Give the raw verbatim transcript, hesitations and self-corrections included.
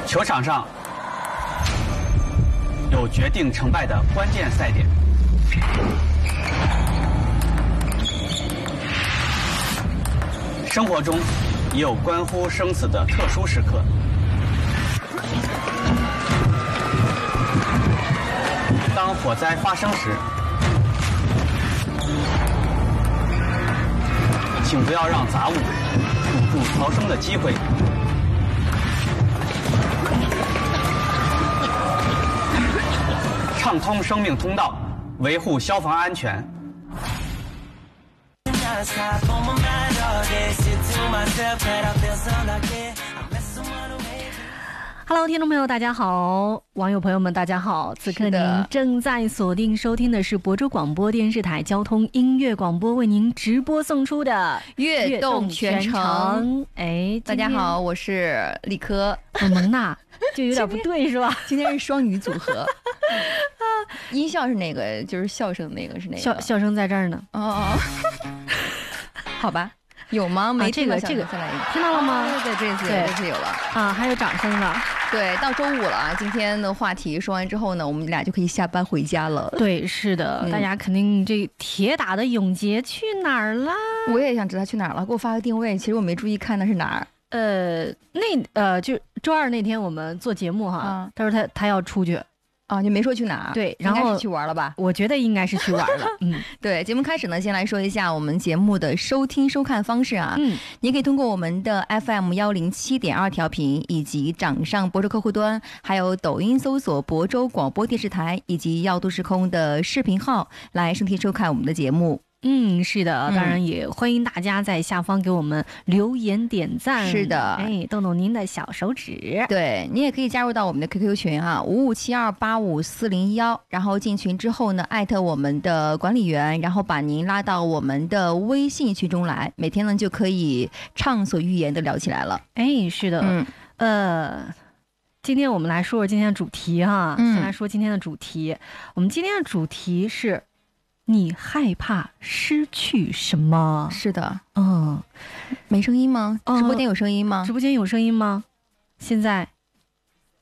球场上有决定成败的关键赛点，生活中也有关乎生死的特殊时刻。当火灾发生时，请不要让杂物堵住逃生的机会。畅通生命通道，维护消防安全。 Hello， 听众朋友，大家好；网友朋友们，大家好。此刻您正在锁定收听的是亳州广播电视台交通音乐广播为您直播送出的 《悦动全程》。 哎， 大家好，我是李科。 我蒙娜就有点不对是吧？ 今天是双语组合。音效是哪个？就是笑声那个是哪个？ 笑笑声在这儿呢。 哦哦，好吧。有吗？没、 啊、这个这个再来一个， 听到了吗？ 对对，这次这次有了啊，还有掌声了。 对，到周五了啊！今天的话题说完之后呢，我们俩就可以下班回家了。 对，是的，嗯、大家肯定这铁打的永杰去哪儿了？ 我也想知道他去哪儿了，给我发个定位。其实我没注意看那是哪儿。 呃，那呃，就周二那天我们做节目哈，啊、他说他他要出去。 啊，你没说去哪儿？ 对，然后应该是去玩了吧？ 我觉得应该是去玩了。嗯， 对，节目开始呢，先来说一下我们节目的收听收看方式啊。 嗯， 你可以通过我们的 F M 幺零七点二调频，以及掌上亳州客户端，还有抖音搜索亳州广播电视台，以及耀都时空的视频号来收听收看我们的节目。 嗯，是的，当然也欢迎大家在下方给我们留言点赞。 是的， 哎，动动您的小手指。 对，你也可以加入到我们的 Q Q 群啊，五五七二八五四零一，然后进群之后呢，艾特我们的管理员，然后把您拉到我们的微信群中来，每天呢就可以畅所欲言的聊起来了。 哎，是的，嗯，呃。今天我们来说说今天的主题哈， 嗯、 先来说今天的主题。我们今天的主题是。你害怕失去什么？ 是的， 嗯， 没声音吗？直播间有声音吗？ 直播间有声音吗？现在